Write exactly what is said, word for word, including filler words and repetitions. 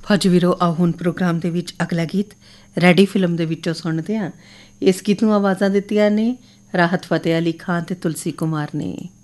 ਫੌਜੀ ਵੀਰੋ, ਆਓ ਹੁਣ ਪ੍ਰੋਗਰਾਮ ਦੇ ਵਿੱਚ ਅਗਲਾ ਗੀਤ ਰੈਡੀ ਫਿਲਮ ਦੇ ਵਿੱਚੋਂ ਸੁਣਦੇ ਹਾਂ। ਇਸ ਗੀਤ ਨੂੰ ਆਵਾਜ਼ਾਂ ਦਿੱਤੀਆਂ ਨੇ ਰਾਹਤ ਫਤਿਹ ਅਲੀ ਖਾਨ ਅਤੇ ਤੁਲਸੀ ਕੁਮਾਰ ਨੇ।